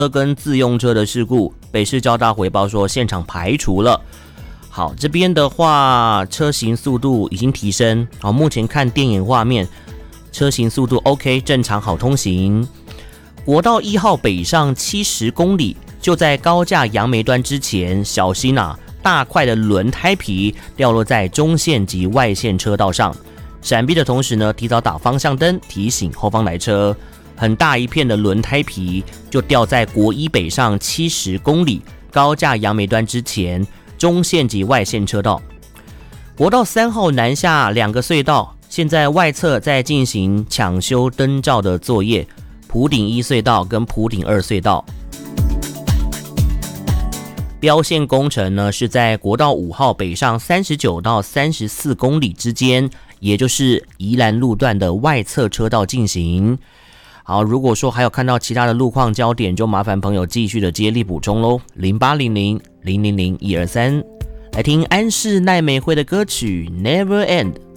跟自用车的事故，北市交大回报说现场排除了。好，这边的话车行速度已经提升，好，目前看电影画面车行速度 OK 正常好通行。国道1号北上70公里，就在高架杨梅端之前，小心啊，大块的轮胎皮掉落在中线及外线车道上，闪避的同时呢，提早打方向灯提醒后方来车。很大一片的轮胎皮就掉在国一北上70公里高架杨梅端之前，中线及外线车道。国道3号南下2个隧道，现在外侧在进行抢修灯罩的作业，埔顶1隧道跟埔顶2隧道。标线工程呢是在国道5号北上39到34公里之间，也就是宜兰路段的外侧车道进行。好，如果说还有看到其他的路况焦点，就麻烦朋友继续的接力补充咯。0800000123，来听安室奈美惠的歌曲 Never End。